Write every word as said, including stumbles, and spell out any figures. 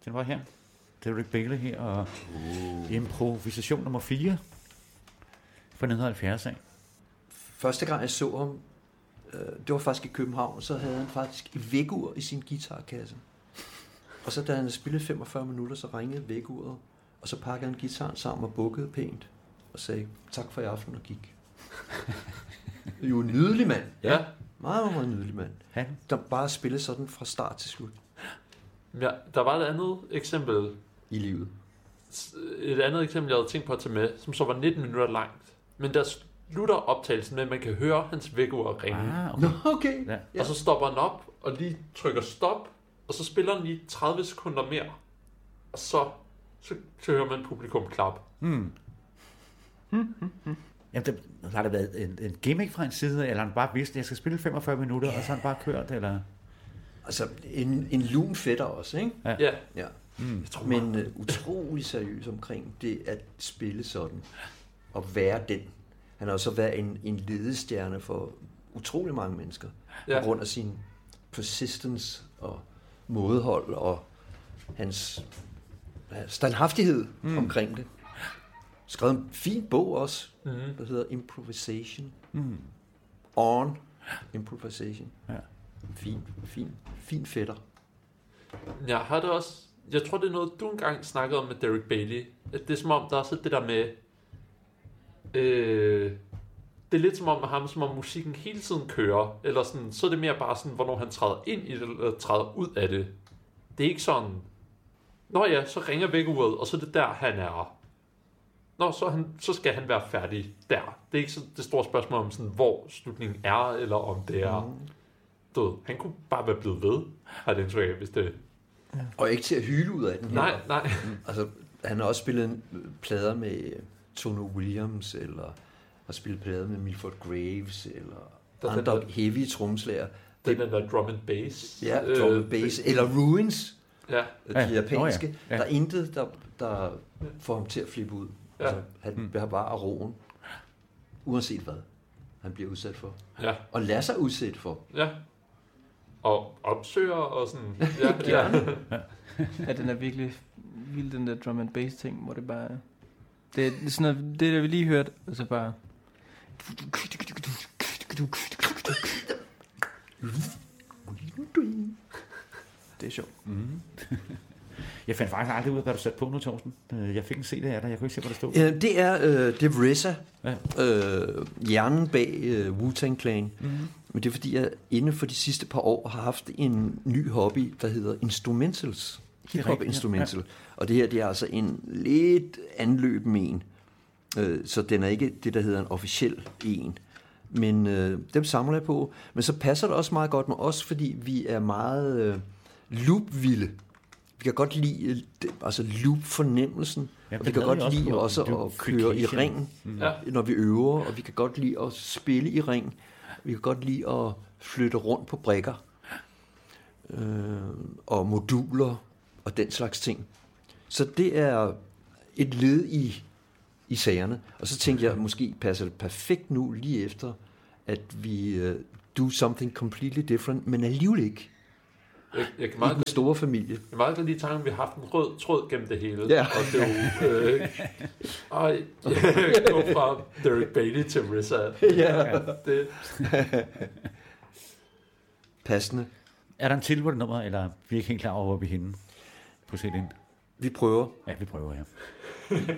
Den var her. Derek Bailey her, og uh. improvisation nummer fire fra nitten halvfjerds af. Første gang jeg så ham, øh, det var faktisk i København, så havde han faktisk et vækkeur i sin guitarkasse. Og så da han spillede femogfyrre minutter, så ringede vækkeuret, og så pakkede han guitaren sammen og bukkede pænt, og sagde tak for i aften og gik. Det er jo en nydelig mand. Ja. Meget, meget nydelig mand. Han? Der bare spillede sådan fra start til slut. Ja, der var et andet eksempel. I livet. Et andet eksempel, jeg havde tænkt på at tage med, som så var nitten minutter langt. Men der slutter optagelsen med, at man kan høre hans vækkeur ringe. Ah, okay. Nå, okay. Ja. Ja. Og så stopper han op, og lige trykker stop, og så spiller han lige tredive sekunder mere. Og så, så, så hører man publikum klap. Hmm. Hmm, hmm, hmm. Jamen, det, har det været en, en gimmick fra en side, eller han bare vidste, at jeg skal spille femogfyrre minutter, ja. Og så har han bare kørt, eller? Altså, en, en lun fætter også, ikke? Ja. Ja. Ja. Mm. Jeg tror, Men uh, utrolig seriøs omkring det at spille sådan, og være den. Han har også været en, en ledestjerne for utrolig mange mennesker, Ja. på grund af sin persistence og mådehold, og hans ja, standhaftighed mm. omkring det. Skrevet en fin bog også, mm. der hedder Improvisation. Mm. On Improvisation. Ja. Fin, fin, fin fætter. Jeg har det også. Jeg tror, det er noget, du engang snakkede om med Derek Bailey. At det er som om, der er også det der med... Øh, det er lidt som om med ham, som om musikken hele tiden kører. Eller sådan, så er det mere bare sådan, hvornår han træder ind i det, eller træder ud af det. Det er ikke sådan... Nå ja, så ringer vækkeuret, og så er det der, han er. Nå, så, han, så skal han være færdig der. Det er ikke så det store spørgsmål om, sådan, hvor slutningen er, eller om det er... Mm. Du ved, han kunne bare være blevet ved, har det indtryk af, hvis det... Ja. Og ikke til at hyle ud af den her. Nej, nej. Altså, han har også spillet plader med Tony Williams, eller har spillet plader med Milford Graves, eller der andre der, heavy trommeslager. Den der, der drum and bass. Ja, drum and bass. Øh, eller Ruins, ja. de japanske. Oh, ja. Ja. Der er intet, der, der får ham til at flippe ud. Ja. Altså, han mm. har bare roen, uanset hvad han bliver udsat for. Ja. Og lader sig udsat for. Ja. Og opsøger og sådan. Ja, ja. Ja. Ja, den er virkelig vild, den der drum and bass ting, hvor det bare... Det er sådan noget, det der vi lige hørte, og så bare... Det er sjovt. Mm. Jeg fandt faktisk aldrig ud af, hvad du satte på nu, Torsten. Jeg fik en C D af dig, jeg kunne ikke se, hvad der stod. Ja, det er øh, det er R Z A, ja. øh, hjernen bag øh, Wu-Tang Clan. Mm-hmm. Men det er fordi, jeg inden for de sidste par år har haft en ny hobby, der hedder instrumentals. Hip-hop instrumental. Ja. Og det her, det er altså en lidt anløb med en. Øh, så den er ikke det, der hedder en officiel en. Men øh, dem samler jeg på. Men så passer det også meget godt med os, fordi vi er meget øh, loop-vilde. Vi kan godt lide altså loop-fornemmelsen, ja, og vi kan godt også lide også at køre i ring, ja. Når vi øver, og vi kan godt lide at spille i ring. Vi kan godt lide at flytte rundt på brikker øh, og moduler og den slags ting. Så det er et led i, i sagerne. Og så tænkte jeg, måske passer det perfekt nu lige efter, at vi uh, do something completely different, men alligevel ikke. Jeg, jeg kan meget I den store familie. Jeg kan meget godt lide tanken, at vi har haft en rød tråd gennem det hele. Ja. Og det er jo... Øh, og gå fra Derek Bailey til R Z A. Ja. Det. Passende. Er der en tilbudt nummer, eller er vi ikke helt klar over, hvor vi er henne på C D'en? Vi prøver. Ja, vi prøver, ja.